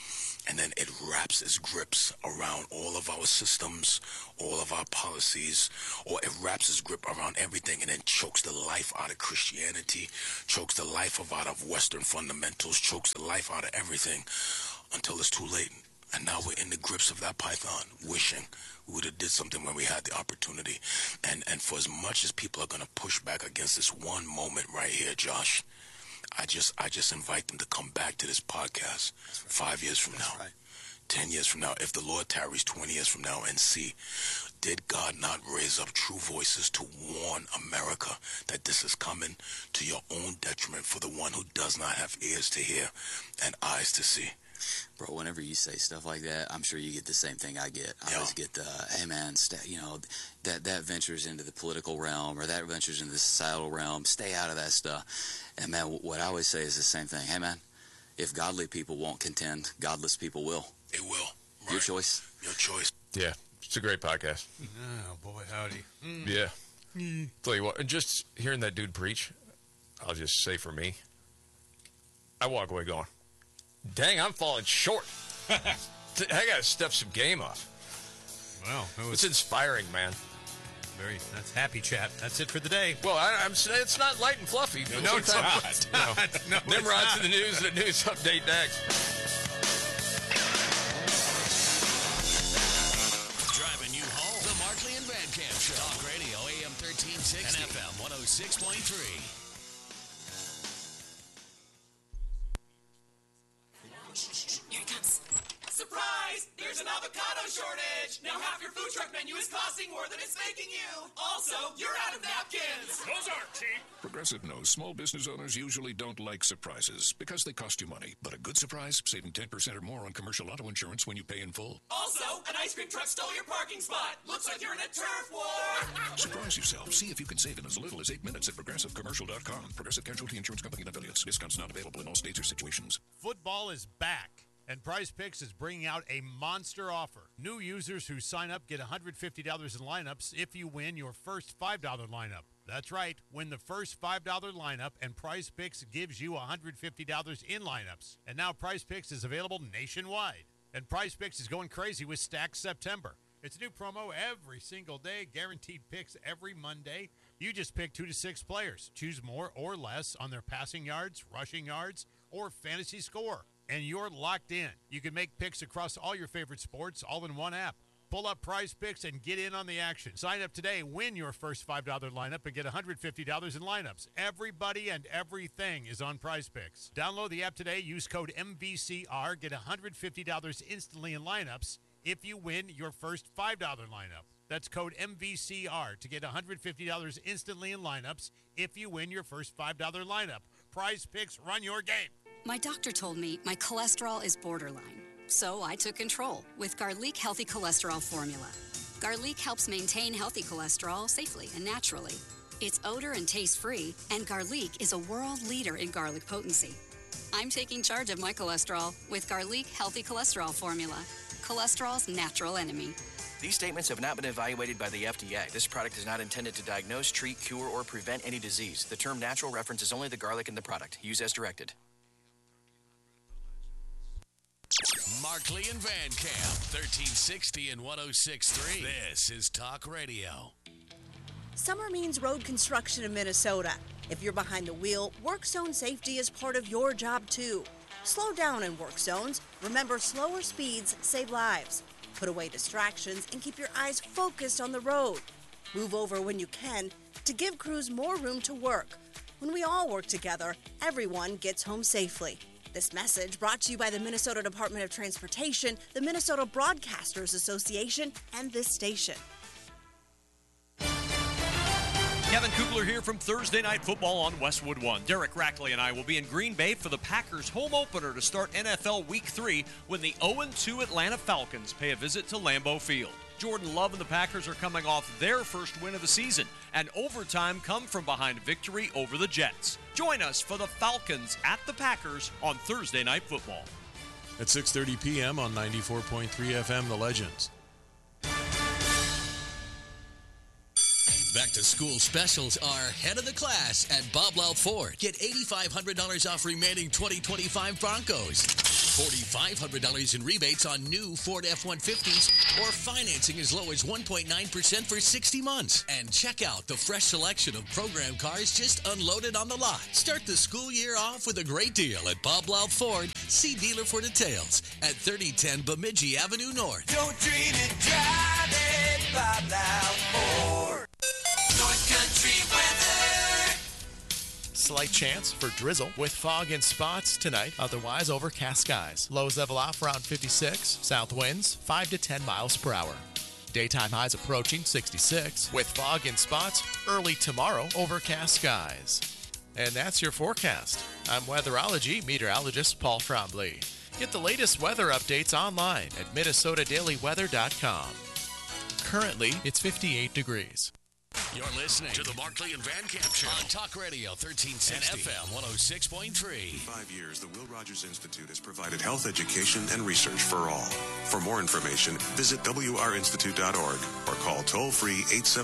Speaker 1: and then it wraps its grips around all of our systems, all of our policies, or it wraps its grip around everything and then chokes the life out of Christianity, chokes the life out of Western fundamentals, chokes the life out of everything until it's too late. And now we're in the grips of that python, wishing we would have did something when we had the opportunity. And for as much as people are going to push back against this one moment right here, Josh, I just invite them to come back to this podcast 5 years from now, 10 years from now, if the Lord tarries 20 years from now, and see, did God not raise up true voices to warn America that this is coming to your own detriment for the one who does not have ears to hear and eyes to see?
Speaker 6: Bro, whenever you say stuff like that, I'm sure you get the same thing I get. I always get the, hey man, that ventures into the political realm, or that ventures into the societal realm. Stay out of that stuff. And man, what I always say is the same thing. Hey man, if godly people won't contend, godless people will.
Speaker 1: It will. Right.
Speaker 6: Your choice.
Speaker 1: Your choice.
Speaker 2: Yeah, it's a great podcast.
Speaker 4: Oh boy, howdy.
Speaker 2: Yeah. Tell you what, and just hearing that dude preach, I'll just say for me, I walk away going, dang, I'm falling short. I got to step some game up.
Speaker 4: Well,
Speaker 2: it's inspiring, man.
Speaker 4: That's happy chat. That's it for the day.
Speaker 2: Well, it's not light and fluffy.
Speaker 4: No, it's not. No,
Speaker 2: Nimrod's in the news. The news update next.
Speaker 5: Driving you home. The Markley and Van Camp Show. Talk Radio, AM 1360 and FM 106.3.
Speaker 15: Here it comes. Surprise! There's an avocado shortage! Now half your food truck menu is costing more than it's making you! Also, you're out of napkins!
Speaker 7: Those aren't cheap! Progressive knows small business owners usually don't like surprises because they cost you money. But a good surprise, saving 10% or more on commercial auto insurance when you pay in full.
Speaker 15: Also, an ice cream truck stole your parking spot! Looks like you're in a turf war!
Speaker 7: Surprise yourself. See if you can save in as little as 8 minutes at ProgressiveCommercial.com. Progressive Casualty Insurance Company and Affiliates. Discounts not available in all states or situations.
Speaker 4: Football is back. And Prize Picks is bringing out a monster offer. New users who sign up get $150 in lineups if you win your first $5 lineup. That's right. Win the first $5 lineup, and Prize Picks gives you $150 in lineups. And now Prize Picks is available nationwide. And Prize Picks is going crazy with Stack September. It's a new promo every single day, guaranteed picks every Monday. You just pick 2 to 6 players. Choose more or less on their passing yards, rushing yards, or fantasy score. And you're locked in. You can make picks across all your favorite sports all in one app. Pull up Prize Picks and get in on the action. Sign up today, win your first $5 lineup, and get $150 in lineups. Everybody and everything is on Prize Picks. Download the app today. Use code MVCR. Get $150 instantly in lineups if you win your first $5 lineup. That's code MVCR to get $150 instantly in lineups if you win your first $5 lineup. Prize Picks, run your game.
Speaker 9: My doctor told me my cholesterol is borderline, so I took control with Garlic Healthy Cholesterol Formula. Garlic helps maintain healthy cholesterol safely and naturally. It's odor and taste-free, and Garlic is a world leader in garlic potency. I'm taking charge of my cholesterol with Garlic Healthy Cholesterol Formula, cholesterol's natural enemy.
Speaker 10: These statements have not been evaluated by the FDA. This product is not intended to diagnose, treat, cure, or prevent any disease. The term natural references only the garlic in the product. Use as directed.
Speaker 5: Markley and Van Camp, 1360 and 106.3. This is Talk Radio.
Speaker 11: Summer means road construction in Minnesota. If you're behind the wheel, work zone safety is part of your job too. Slow down in work zones. Remember, slower speeds save lives. Put away distractions and keep your eyes focused on the road. Move over when you can to give crews more room to work. When we all work together, everyone gets home safely. This message brought to you by the Minnesota Department of Transportation, the Minnesota Broadcasters Association, and this station.
Speaker 25: Kevin Kugler here from Thursday Night Football on Westwood One. Derek Rackley and I will be in Green Bay for the Packers home opener to start NFL Week 3 when the 0-2 Atlanta Falcons pay a visit to Lambeau Field. Jordan Love and the Packers are coming off their first win of the season, and overtime come from behind victory over the Jets. Join us for the Falcons at the Packers on Thursday Night Football.
Speaker 26: At 6:30 p.m. on 94.3 FM, The Legends.
Speaker 5: Back to school specials are head of the class at Bob Louth Ford. Get $8,500 off remaining 2025 Broncos. $4,500 in rebates on new Ford F-150s or financing as low as 1.9% for 60 months. And check out the fresh selection of program cars just unloaded on the lot. Start the school year off with a great deal at Bob Loud Ford. See dealer for details at 3010 Bemidji Avenue North.
Speaker 15: Don't dream it, drive it, Bob Loud Ford. North Country weather.
Speaker 8: Slight chance for drizzle with fog and spots tonight. Otherwise, overcast skies. Lows level off around 56. South winds 5 to 10 miles per hour. Daytime highs approaching 66. With fog and spots early tomorrow. Overcast skies. And that's your forecast. I'm weatherology meteorologist Paul Trombley. Get the latest weather updates online at MinnesotaDailyWeather.com. Currently, it's 58 degrees.
Speaker 5: You're listening to the Markley and Van Camp Show on Talk Radio 1360 and FM 106.3.
Speaker 12: For 5 years, the Will Rogers Institute has provided health education and research for all. For more information, visit wrinstitute.org or call toll-free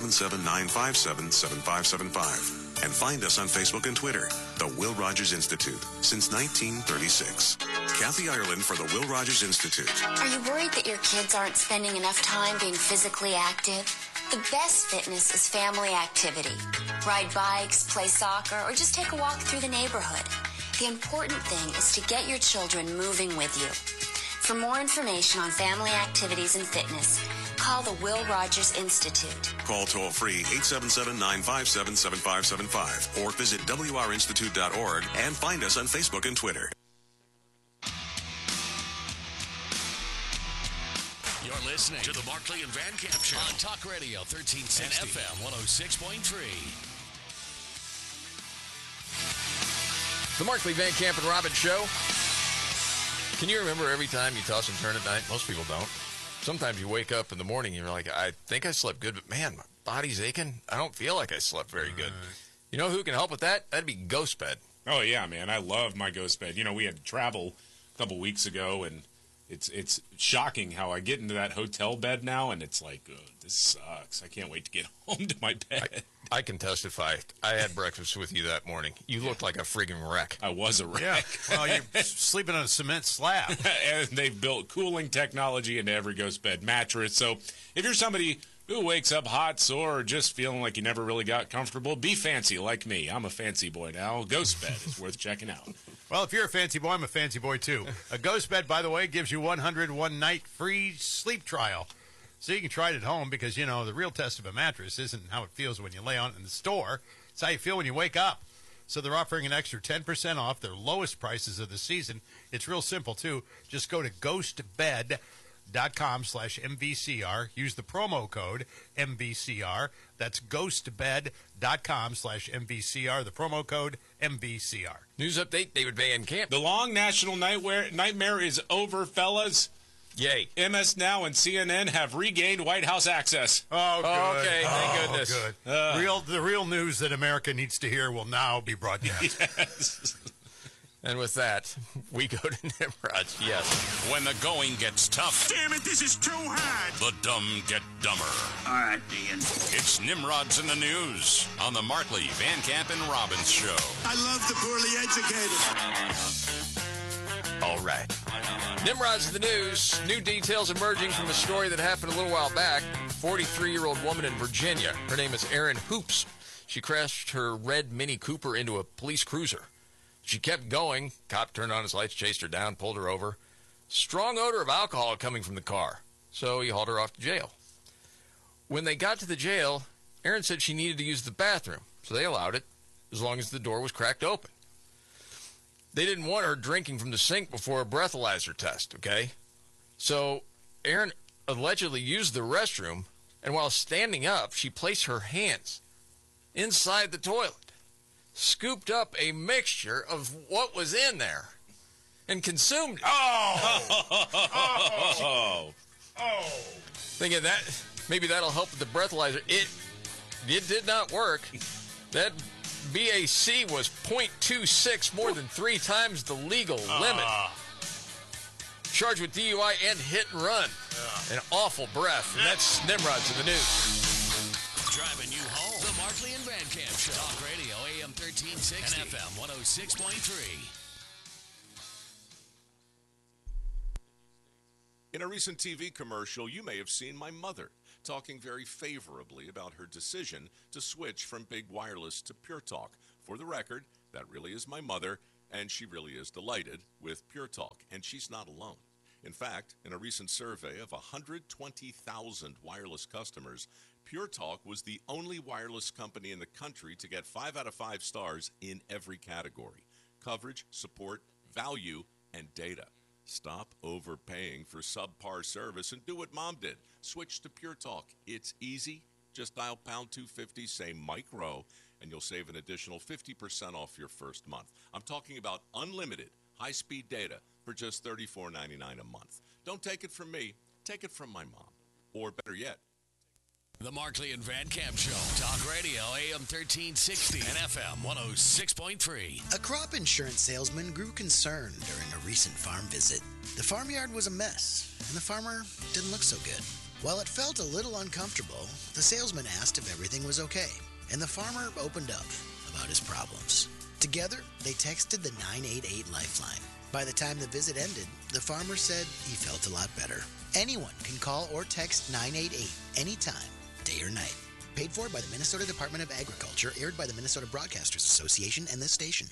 Speaker 12: 877-957-7575. And find us on Facebook and Twitter, the Will Rogers Institute, since 1936. Kathy Ireland for the Will Rogers Institute.
Speaker 13: Are you worried that your kids aren't spending enough time being physically active? The best fitness is family activity. Ride bikes, play soccer, or just take a walk through the neighborhood. The important thing is to get your children moving with you. For more information on family activities and fitness, call the Will Rogers Institute.
Speaker 12: Call toll-free 877-957-7575 or visit wrinstitute.org and find us on Facebook and Twitter.
Speaker 5: You're listening to the Markley and Van Camp Show on Talk Radio 1360 and FM 106.3.
Speaker 2: The Markley, Van Camp, and Robbins Show. Can you remember every time you toss and turn at night? Most people don't. Sometimes you wake up in the morning and you're like, I think I slept good, but man, my body's aching. I don't feel like I slept very good. You know who can help with that? That'd be Ghost Bed.
Speaker 3: Oh, yeah, man. I love my Ghost Bed. You know, we had to travel a couple weeks ago, and it's shocking how I get into that hotel bed now, and it's like, oh, this sucks. I can't wait to get home to my bed.
Speaker 2: I can testify. I had breakfast with you that morning. You looked like a friggin' wreck.
Speaker 3: I was a wreck.
Speaker 4: Yeah. Well, you're sleeping on a cement slab.
Speaker 3: And they've built cooling technology into every Ghost Bed mattress. So if you're somebody who wakes up hot, sore, or just feeling like you never really got comfortable, be fancy like me. I'm a fancy boy now. Ghost Bed is worth checking out.
Speaker 4: Well, if you're a fancy boy, I'm a fancy boy, too. A Ghost Bed, by the way, gives you 101 night free sleep trial. So you can try it at home because, you know, the real test of a mattress isn't how it feels when you lay on it in the store. It's how you feel when you wake up. So they're offering an extra 10% off their lowest prices of the season. It's real simple, too. Just go to ghostbed.com/MVCR. Use the promo code MVCR. That's ghostbed.com/MVCR. The promo code MVCR.
Speaker 2: News update, David Van Camp.
Speaker 3: The long national nightmare is over, fellas.
Speaker 2: Yay.
Speaker 3: MS Now and CNN have regained White House access.
Speaker 4: Oh, good.
Speaker 2: Okay, thank goodness.
Speaker 4: Good. The real news that America needs to hear will now be broadcast.
Speaker 3: Yes.
Speaker 2: And with that, we go to Nimrod's. Yes.
Speaker 5: When the going gets tough.
Speaker 15: Damn it, this is too hard.
Speaker 5: The dumb get dumber.
Speaker 15: All right, Ian.
Speaker 5: It's Nimrod's in the News on the Markley, Van Camp, and Robbins Show.
Speaker 15: I love the poorly educated.
Speaker 2: All right. Nimrod's in the News. New details emerging from a story that happened a little while back. 43-year-old woman in Virginia. Her name is Erin Hoops. She crashed her red Mini Cooper into a police cruiser. She kept going. Cop turned on his lights, chased her down, pulled her over. Strong odor of alcohol coming from the car. So he hauled her off to jail. When they got to the jail, Erin said she needed to use the bathroom. So they allowed it, as long as the door was cracked open. They didn't want her drinking from the sink before a breathalyzer test, okay? So Erin allegedly used the restroom, and while standing up, she placed her hands inside the toilet, scooped up a mixture of what was in there, and consumed it.
Speaker 3: Oh!
Speaker 2: Thinking that maybe that'll help with the breathalyzer. It did not work. That BAC was 0.26, more than 3 times the legal limit. Charged with DUI and hit and run. An awful breath. And that's Nimrod's in the News.
Speaker 5: Driving you home. The Markley and Van Camp Show. Talk Radio AM 1360 and FM 106.3.
Speaker 14: In a recent TV commercial, you may have seen my mother talking very favorably about her decision to switch from big wireless to Pure Talk. For the record, that really is my mother, and she really is delighted with Pure Talk, and she's not alone. In fact, in a recent survey of 120,000 wireless customers, Pure Talk was the only wireless company in the country to get 5 out of 5 stars in every category: coverage, support, value, and data. Stop overpaying for subpar service and do what Mom did. Switch to Pure Talk. It's easy. Just dial pound 250, say Mike Rowe, and you'll save an additional 50% off your first month. I'm talking about unlimited high-speed data for just $34.99 a month. Don't take it from me. Take it from my mom. Or better yet,
Speaker 5: The Markley and Van Camp Show. Talk Radio, AM 1360 and FM 106.3.
Speaker 16: A crop insurance salesman grew concerned during a recent farm visit. The farmyard was a mess, and the farmer didn't look so good. While it felt a little uncomfortable, the salesman asked if everything was okay, and the farmer opened up about his problems. Together, they texted the 988 Lifeline. By the time the visit ended, the farmer said he felt a lot better. Anyone can call or text 988 anytime, day or night. Paid for by the Minnesota Department of Agriculture, aired by the Minnesota Broadcasters Association and this station.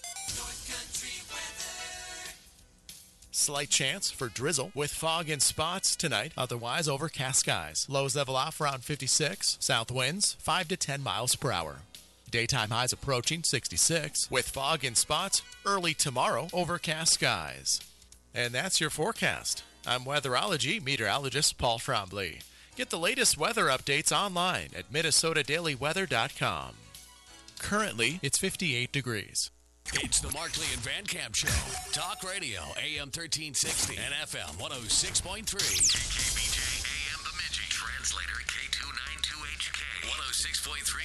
Speaker 8: Slight chance for drizzle with fog and spots tonight. Otherwise, overcast skies. Lows level off around 56. South winds 5 to 10 miles per hour. Daytime highs approaching 66. With fog and spots early tomorrow. Overcast skies. And that's your forecast. I'm weatherology meteorologist Paul Trombley. Get the latest weather updates online at minnesotadailyweather.com. Currently, it's 58 degrees.
Speaker 5: It's the Markley and Van Camp Show. Talk Radio, AM 1360 and FM 106.3. KKBJ, AM Bemidji. Translator, K292HK. 106.3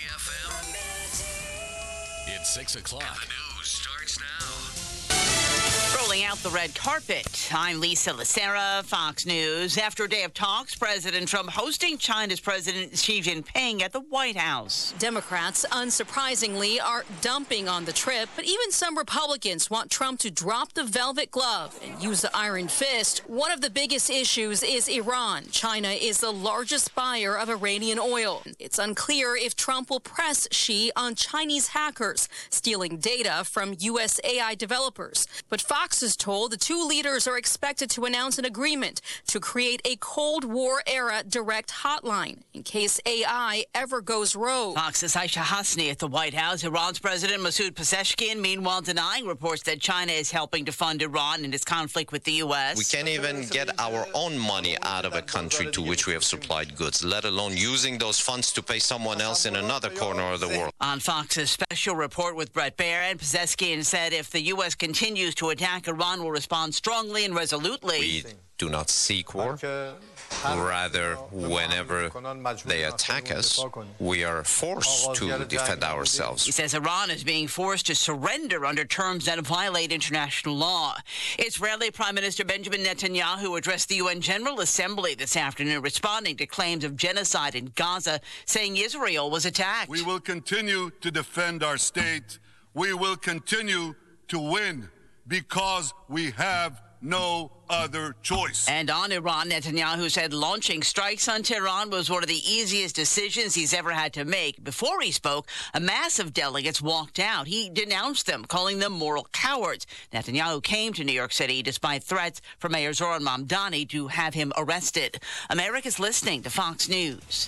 Speaker 5: FM. It's 6 o'clock. And the news starts now.
Speaker 17: Rolling out the red carpet. I'm Lisa Lacera, Fox News. After a day of talks, President Trump hosting China's President Xi Jinping at the White House.
Speaker 18: Democrats, unsurprisingly, are dumping on the trip, but even some Republicans want Trump to drop the velvet glove and use the iron fist. One of the biggest issues is Iran. China is the largest buyer of Iranian oil. It's unclear if Trump will press Xi on Chinese hackers stealing data from U.S. AI developers. But Fox is told the two leaders are expected to announce an agreement to create a Cold War-era direct hotline in case AI ever goes rogue.
Speaker 17: Fox's Aisha Hasni at the White House. Iran's President Masoud Pezeshkian, meanwhile, denying reports that China is helping to fund Iran in its conflict with the U.S.
Speaker 19: We can't even get our own money out of a country to which we have supplied goods, let alone using those funds to pay someone else in another corner of the world.
Speaker 17: On Fox's special report with Brett Barrett, Pezeshkian said if the U.S. continues to attack Iran, will respond strongly and resolutely.
Speaker 19: We do not seek war. Rather, whenever they attack us, we are forced to defend ourselves.
Speaker 17: He says Iran is being forced to surrender under terms that violate international law. Israeli Prime Minister Benjamin Netanyahu addressed the UN General Assembly this afternoon, responding to claims of genocide in Gaza, saying Israel was attacked.
Speaker 20: We will continue to defend our state. We will continue to win because we have no other choice.
Speaker 17: And on Iran, Netanyahu said launching strikes on Tehran was one of the easiest decisions he's ever had to make. Before he spoke, a mass of delegates walked out. He denounced them, calling them moral cowards. Netanyahu came to New York City despite threats from Mayor Zoran Mamdani to have him arrested. America's listening to Fox News.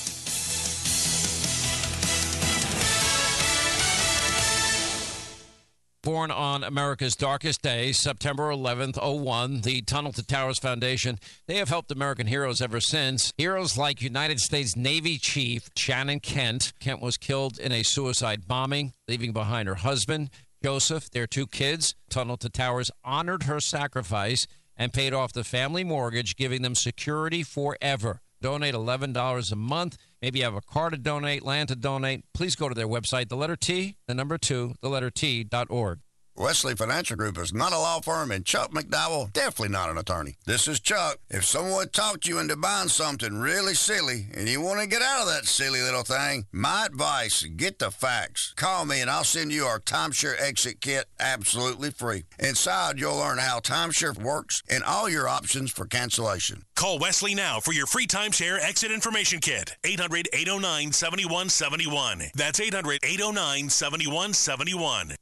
Speaker 27: Born on America's darkest day, September 11th, 01, the Tunnel to Towers Foundation, they have helped American heroes ever since. Heroes like United States Navy Chief Shannon Kent. Kent was killed in a suicide bombing, leaving behind her husband, Joseph, their 2 kids. Tunnel to Towers honored her sacrifice and paid off the family mortgage, giving them security forever. Donate $11 a month. Maybe you have a car to donate, land to donate. Please go to their website, the letter T, the number 2, the letter T.org.
Speaker 1: Wesley Financial Group is not a law firm, and Chuck McDowell definitely not an attorney. This is Chuck. If someone talked you into buying something really silly and you want to get out of that silly little thing, my advice, get the facts. Call me and I'll send you our timeshare exit kit absolutely free. Inside, you'll learn how timeshare works and all your options for cancellation.
Speaker 6: Call Wesley now for your free timeshare exit information kit. 800-809-7171. That's 800-809-7171.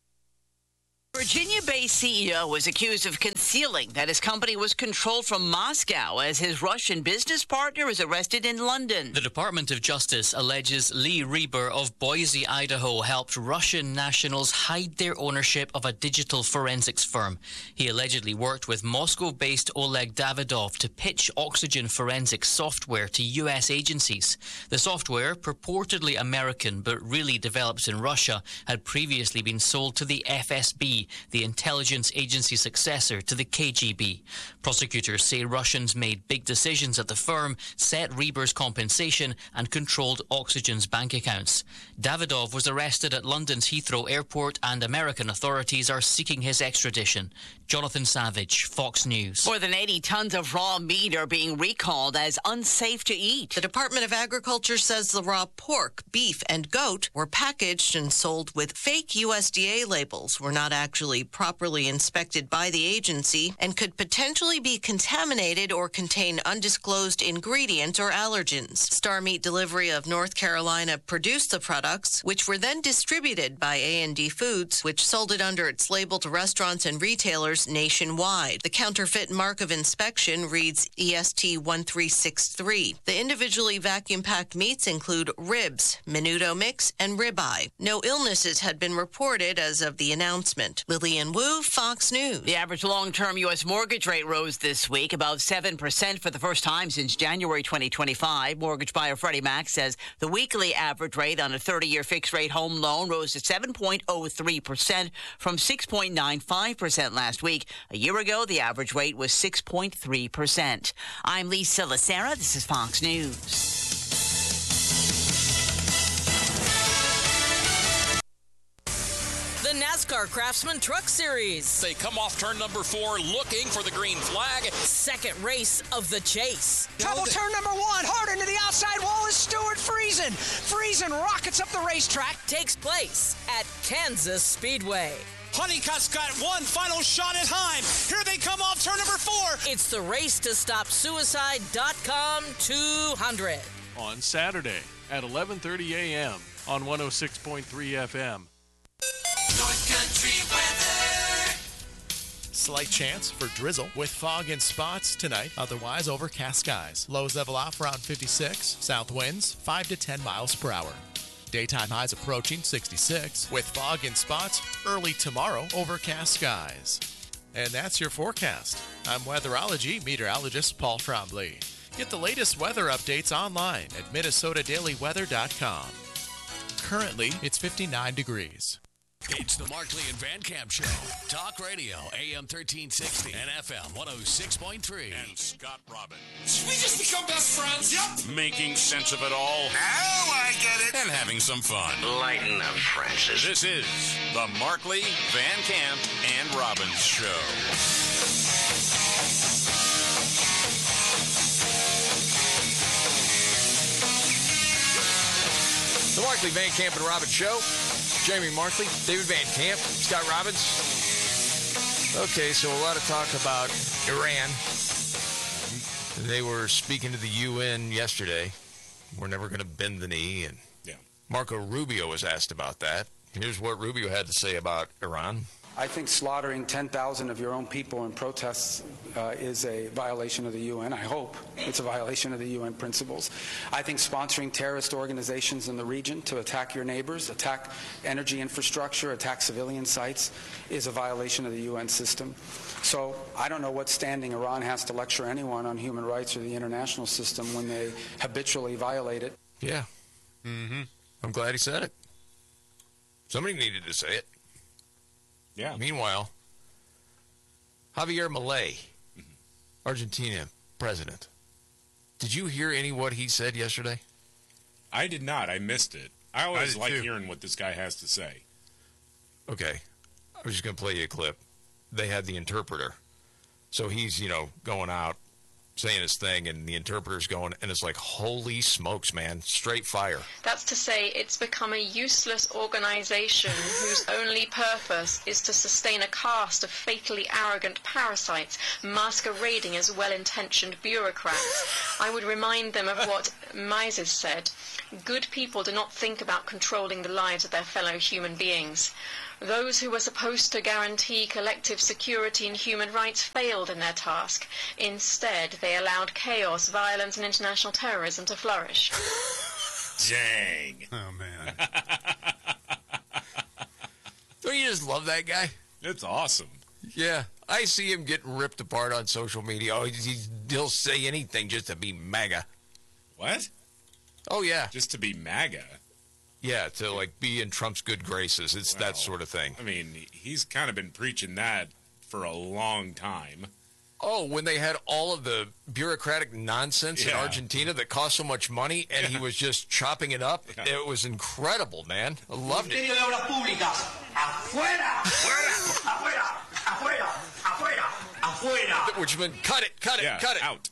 Speaker 17: Virginia-based CEO was accused of concealing that his company was controlled from Moscow as his Russian business partner is arrested in London.
Speaker 7: The Department of Justice alleges Lee Reber of Boise, Idaho, helped Russian nationals hide their ownership of a digital forensics firm. He allegedly worked with Moscow-based Oleg Davidov to pitch oxygen forensics software to U.S. agencies. The software, purportedly American but really developed in Russia, had previously been sold to the FSB, the intelligence agency successor to the KGB. Prosecutors say Russians made big decisions at the firm, set Reber's compensation, and controlled Oxygen's bank accounts. Davidov was arrested at London's Heathrow Airport, and American authorities are seeking his extradition. Jonathan Savage, Fox News.
Speaker 17: More than 80 tons of raw meat are being recalled as unsafe to eat.
Speaker 21: The Department of Agriculture says the raw pork, beef, and goat were packaged and sold with fake USDA labels, were not actually properly inspected by the agency, and could potentially be contaminated or contain undisclosed ingredients or allergens. Star Meat Delivery of North Carolina produced the products, which were then distributed by A&D Foods, which sold it under its label to restaurants and retailers nationwide. The counterfeit mark of inspection reads EST 1363. The individually vacuum-packed meats include ribs, menudo mix, and ribeye. No illnesses had been reported as of the announcement. Lillian Wu, Fox News.
Speaker 17: The average long-term U.S. mortgage rate rose this week, about 7% for the first time since January 2025. Mortgage buyer Freddie Mac says the weekly average rate on a 30-year fixed-rate home loan rose to 7.03% from 6.95% last week. A year ago, the average rate was 6.3%. I'm Lisa Lacera. This is Fox News.
Speaker 22: The NASCAR Craftsman Truck Series.
Speaker 23: They come off turn number 4 looking for the green flag.
Speaker 22: Second race of the chase.
Speaker 24: Trouble turn number 1. Hard into the outside wall is Stuart Friesen. Friesen rockets up the racetrack.
Speaker 22: Takes place at Kansas Speedway.
Speaker 24: Honeycutt's got one final shot at time. Here they come off turn number 4.
Speaker 22: It's the Race to Stop Suicide.com 200.
Speaker 26: On Saturday at 11:30 a.m. on 106.3 FM.
Speaker 15: North Country weather.
Speaker 8: Slight chance for drizzle with fog and spots tonight. Otherwise, overcast skies. Lows level off around 56. South winds 5 to 10 miles per hour. Daytime highs approaching 66 with fog and spots early tomorrow. Overcast skies. And that's your forecast. I'm weatherology meteorologist Paul Trombley. Get the latest weather updates online at MinnesotaDailyWeather.com. Currently, it's 59 degrees.
Speaker 5: It's the Markley and Van Camp Show. Talk radio, AM 1360 and FM 106.3.
Speaker 14: And Scott Robbins.
Speaker 15: We just become best friends. Yep.
Speaker 14: Making sense of it all.
Speaker 15: Now I get it.
Speaker 14: And having some fun.
Speaker 15: Lighten up, Francis.
Speaker 14: This is the Markley, Van Camp, and Robbins Show.
Speaker 2: The Markley, Van Camp, and Robbins Show. Jamie Markley, David Van Camp, Scott Robbins. Okay, so a lot of talk about Iran. They were speaking to the UN yesterday. We're never going to bend the knee. And Marco Rubio was asked about that. Here's what Rubio had to say about Iran.
Speaker 28: I think slaughtering 10,000 of your own people in protests is a violation of the UN. I hope it's a violation of the UN principles. I think sponsoring terrorist organizations in the region to attack your neighbors, attack energy infrastructure, attack civilian sites is a violation of the UN system. So I don't know what standing Iran has to lecture anyone on human rights or the international system when they habitually violate it.
Speaker 2: Yeah. Mm-hmm. I'm glad he said it. Somebody needed to say it.
Speaker 3: Yeah.
Speaker 2: Meanwhile, Javier Milei, Argentina president. Did you hear any what he said yesterday?
Speaker 3: I did not. I missed it. I always like hearing what this guy has to say.
Speaker 2: Okay.
Speaker 4: was just going to play you a clip. They had the interpreter. So he's, going out, saying his thing, and the interpreter's going, and it's like, holy smokes, man, straight fire.
Speaker 9: That's to say it's become a useless organization whose only purpose is to sustain a caste of fatally arrogant parasites masquerading as well-intentioned bureaucrats. I would remind them of what Mises said. Good people do not think about controlling the lives of their fellow human beings. Those who were supposed to guarantee collective security and human rights failed in their task. Instead, they allowed chaos, violence, and international terrorism to flourish.
Speaker 3: Dang.
Speaker 10: Oh, man.
Speaker 4: Don't you just love that guy?
Speaker 3: It's awesome.
Speaker 4: Yeah. I see him getting ripped apart on social media. Oh, he'll say anything just to be MAGA.
Speaker 3: What?
Speaker 4: Oh, yeah.
Speaker 3: Just to be MAGA?
Speaker 4: Yeah, to be in Trump's good graces. It's that sort of thing.
Speaker 3: I mean, he's kind of been preaching that for a long time.
Speaker 4: Oh, when they had all of the bureaucratic nonsense in Argentina that cost so much money, and he was just chopping it up. Yeah. It was incredible, man. I loved it. Which meant cut it, cut it.
Speaker 3: Out.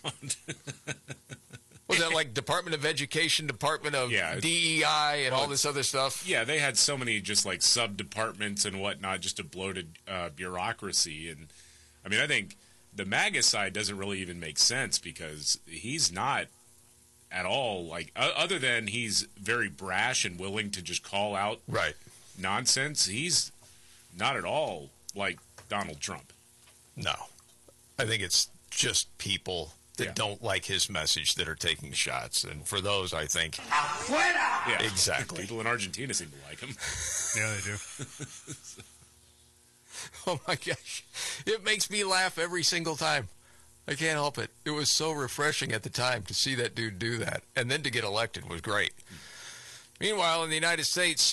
Speaker 4: Was that like Department of Education, Department of DEI, and all this other stuff?
Speaker 3: Yeah, they had so many just like sub-departments and whatnot, just a bloated bureaucracy. And I mean, I think the MAGA side doesn't really even make sense because he's not at all like, other than he's very brash and willing to just call out nonsense, he's not at all like Donald Trump.
Speaker 4: No. I think it's just people that don't like his message that are taking shots. And for those, I think...
Speaker 3: Afuera! Yeah,
Speaker 4: exactly.
Speaker 3: People in Argentina seem to like him.
Speaker 10: Yeah, they do.
Speaker 4: Oh, my gosh. It makes me laugh every single time. I can't help it. It was so refreshing at the time to see that dude do that. And then to get elected was great. Meanwhile, in the United States,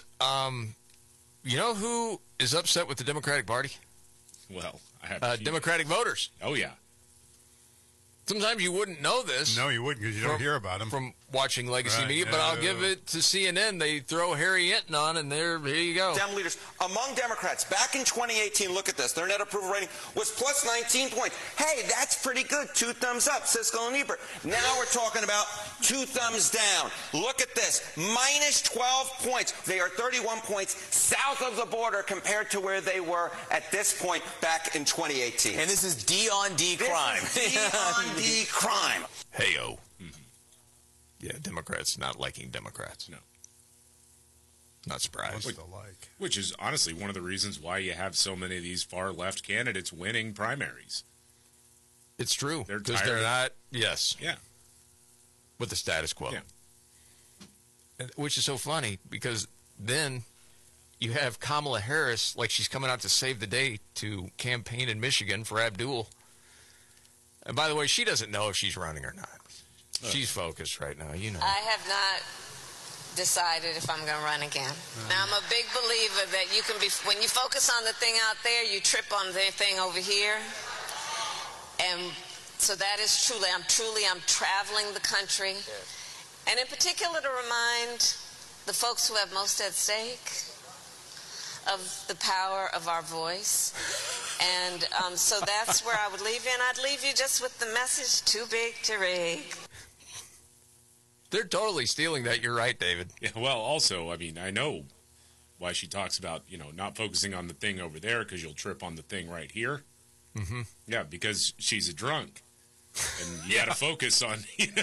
Speaker 4: you know who is upset with the Democratic Party?
Speaker 3: Well, I have
Speaker 4: Democratic voters.
Speaker 3: Oh, yeah.
Speaker 4: Sometimes you wouldn't know this.
Speaker 10: No, you wouldn't because you don't hear about them.
Speaker 4: From watching legacy media, but I'll give it to CNN. They throw Harry Enton on, and here you go.
Speaker 11: Dem leaders, among Democrats, back in 2018, look at this, their net approval rating was plus 19 points. Hey, that's pretty good. 2 thumbs up, Siskel and Ebert. Now we're talking about 2 thumbs down. Look at this, minus 12 points. They are 31 points south of the border compared to where they were at this point back in 2018.
Speaker 12: And this is D on D crime.
Speaker 11: D on D crime.
Speaker 4: Hey-o. Yeah, Democrats not liking Democrats.
Speaker 3: No.
Speaker 4: Not surprised.
Speaker 3: Which is honestly one of the reasons why you have so many of these far-left candidates winning primaries.
Speaker 4: It's true.
Speaker 3: Because
Speaker 4: they're not, yes.
Speaker 3: Yeah.
Speaker 4: With the status quo. Yeah. Which is so funny because then you have Kamala Harris, like she's coming out to save the day to campaign in Michigan for Abdul. And by the way, she doesn't know if she's running or not. She's focused right now, you know.
Speaker 13: I have not decided if I'm going to run again. Now, I'm a big believer that you can be, when you focus on the thing out there, you trip on the thing over here. And so that is truly, I'm traveling the country. And in particular to remind the folks who have most at stake of the power of our voice. And so that's where I would leave you. And I'd leave you just with the message, too big to rig.
Speaker 4: They're totally stealing that. You're right, David.
Speaker 3: Yeah, well, also, I mean, I know why she talks about, not focusing on the thing over there because you'll trip on the thing right here.
Speaker 4: Mm-hmm.
Speaker 3: Yeah, because she's a drunk. And you got to focus on,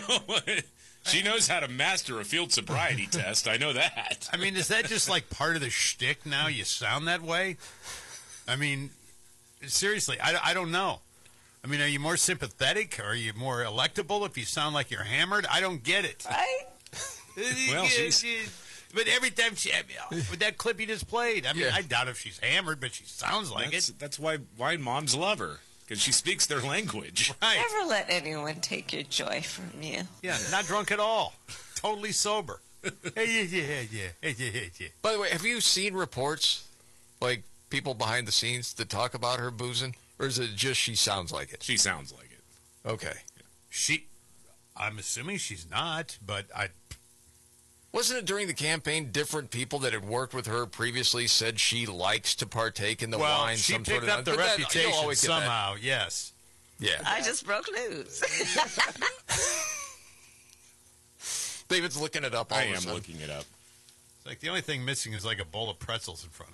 Speaker 3: she knows how to master a field sobriety test. I know that.
Speaker 10: I mean, is that just like part of the shtick now? You sound that way? I mean, seriously, I don't know. I mean, are you more sympathetic? Are you more electable if you sound like you're hammered? I don't get it.
Speaker 13: Right?
Speaker 3: Well,
Speaker 10: but every time with that clip you just played, I mean, I doubt if she's hammered, but she sounds like it.
Speaker 3: That's why moms love her, because she speaks their language.
Speaker 10: Right.
Speaker 13: Never let anyone take your joy from you.
Speaker 10: Yeah, not drunk at all. Totally sober. Yeah.
Speaker 4: By the way, have you seen reports, like people behind the scenes that talk about her boozing? Or is it just she sounds like it?
Speaker 3: She sounds like it.
Speaker 4: Okay.
Speaker 10: I'm assuming she's not, but
Speaker 4: Wasn't it during the campaign different people that had worked with her previously said she likes to partake in the wine?
Speaker 10: She
Speaker 4: some
Speaker 10: picked
Speaker 4: sort of
Speaker 10: up the reputation somehow, yes.
Speaker 4: Yeah.
Speaker 17: I just broke news.
Speaker 4: David's looking it up all
Speaker 3: I
Speaker 4: of a
Speaker 3: am
Speaker 4: sudden.
Speaker 3: looking it up.
Speaker 10: It's like the only thing missing is like a bowl of pretzels in front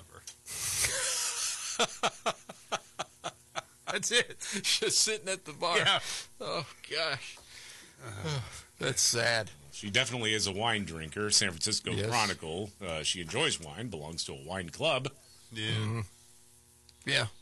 Speaker 10: of her. That's it.
Speaker 4: Just sitting at the bar.
Speaker 10: Yeah.
Speaker 4: Oh, gosh. That's sad.
Speaker 3: She definitely is a wine drinker. San Francisco Chronicle. She enjoys wine, belongs to a wine club.
Speaker 10: Yeah.
Speaker 4: Mm-hmm. Yeah.